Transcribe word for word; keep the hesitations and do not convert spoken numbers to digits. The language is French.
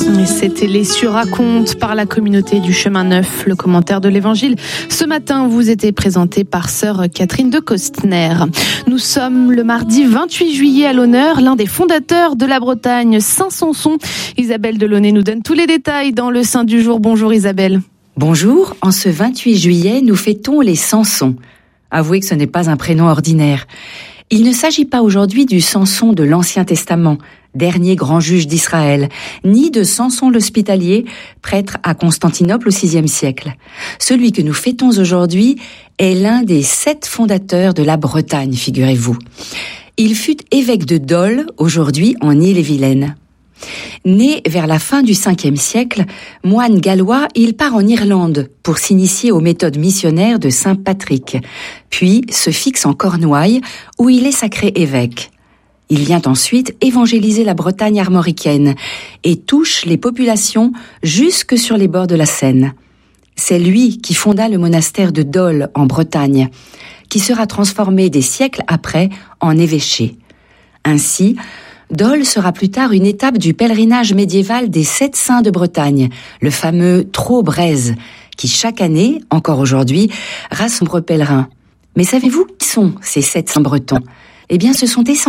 Et c'était les Sur-racontes par la communauté du Chemin Neuf. Le commentaire de l'Évangile ce matin vous était présenté par sœur Catherine de Costner. Nous sommes le mardi vingt-huit juillet à l'honneur, l'un des fondateurs de la Bretagne, Saint Samson. Isabelle Delaunay nous donne tous les détails dans le Saint du jour. Bonjour Isabelle. Bonjour, en ce vingt-huit juillet, nous fêtons les Samsons. Avouez que ce n'est pas un prénom ordinaire. Il ne s'agit pas aujourd'hui du Samson de l'Ancien Testament, dernier grand juge d'Israël, ni de Samson l'Hospitalier, prêtre à Constantinople au sixième siècle. Celui que nous fêtons aujourd'hui est l'un des sept fondateurs de la Bretagne, figurez-vous. Il fut évêque de Dol, aujourd'hui en Ille-et-Vilaine. Né vers la fin du cinquième siècle, moine gallois, il part en Irlande pour s'initier aux méthodes missionnaires de saint Patrick, puis se fixe en Cornouailles où il est sacré évêque. Il vient ensuite évangéliser la Bretagne armoricaine et touche les populations jusque sur les bords de la Seine. C'est lui qui fonda le monastère de Dol en Bretagne, qui sera transformé des siècles après en évêché. Ainsi, Dol sera plus tard une étape du pèlerinage médiéval des sept saints de Bretagne, le fameux Trot-Brèze, qui chaque année, encore aujourd'hui, rassemble pèlerins. Mais savez-vous qui sont ces sept saints bretons ? Eh bien, ce sont essentiellement